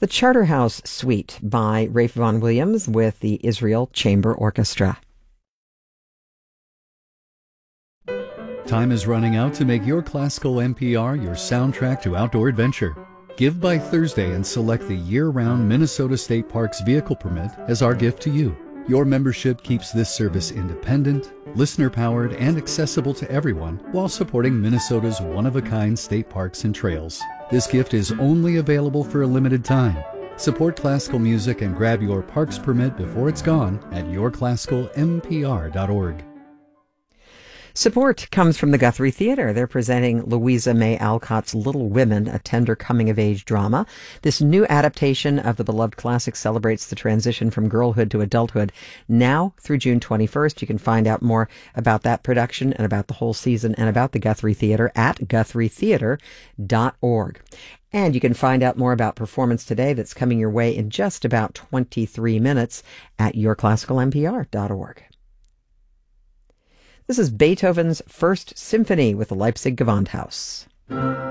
The Charterhouse Suite by Rafe Vaughan Williams with the Israel Chamber Orchestra. Time is running out to make your classical NPR your soundtrack to outdoor adventure. Give by Thursday and select the year-round Minnesota State Parks vehicle permit as our gift to you. Your membership keeps this service independent, listener-powered, and accessible to everyone while supporting Minnesota's one-of-a-kind state parks and trails. This gift is only available for a limited time. Support classical music and grab your parks permit before it's gone at yourclassicalmpr.org. Support comes from the Guthrie Theatre. They're presenting Louisa May Alcott's Little Women, a tender coming-of-age drama. This new adaptation of the beloved classic celebrates the transition from girlhood to adulthood. Now through June 21st, you can find out more about that production and about the whole season and about the Guthrie Theatre at GuthrieTheatre.org. And you can find out more about Performance Today that's coming your way in just about 23 minutes at yourclassicalmpr.org. This is Beethoven's First Symphony with the Leipzig Gewandhaus.